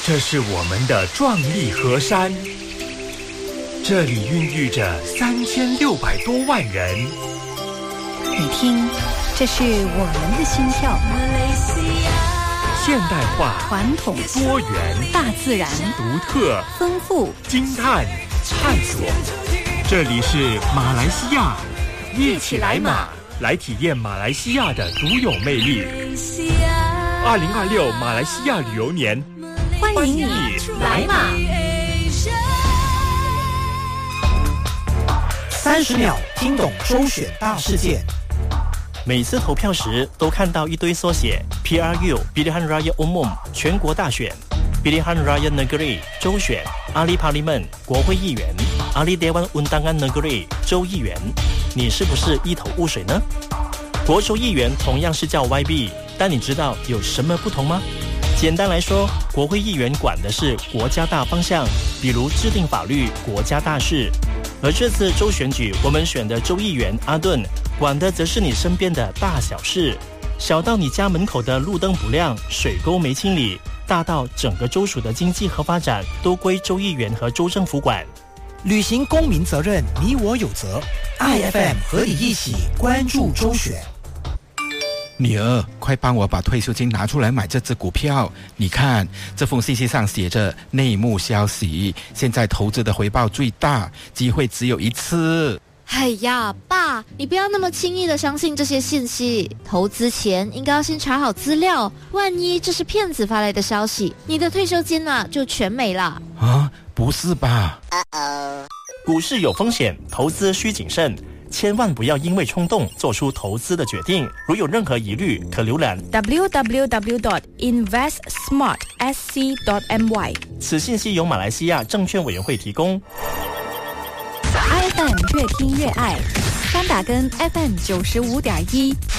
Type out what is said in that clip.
这是我们的壮丽河山，这里孕育着3600多万人。 你听，这是我们的心跳。 现代化、 传统、 多元、 大自然、 独特、 丰富、 惊叹、探索。这里是马来西亚，一起来马，来体验马来西亚的独有魅力。2026马来西亚旅游年， 欢迎你来马。 30秒听懂周选大事件。 每次投票时都看到一堆缩写 PRU Pilihan Raya Umum 全国大选 Pilihan Raya Negeri 州选 Ahli Parlimen 国会议员 Ahli Dewan Undangan Negeri 州议员，你是不是一头雾水呢？国州议员同样是叫 YB， 但你知道有什么不同吗？简单来说，国会议员管的是国家大方向，比如制定法律、国家大事。而这次州选举，我们选的州议员阿顿管的则是你身边的大小事，小到你家门口的路灯不亮、水沟没清理，大到整个州属的经济和发展都归州议员和州政府管。 履行公民责任，你我有责。IFM 和你一起关注周选。 女儿，快帮我把退休金拿出来买这只股票。你看，这封信息上写着内幕消息，现在投资的回报最大，机会只有一次。 哎呀，爸，你不要那么轻易的相信这些信息，投资前应该要先查好资料，万一这是骗子发来的消息，你的退休金就全没了。 啊，不是吧？ 股市有风险，投资需谨慎，千万不要因为冲动做出投资的决定。如有任何疑虑，可浏览 www.investsmartsc.my。 此信息由马来西亚证券委员会提供。 IFM 越听越爱，三打根 FM 95.1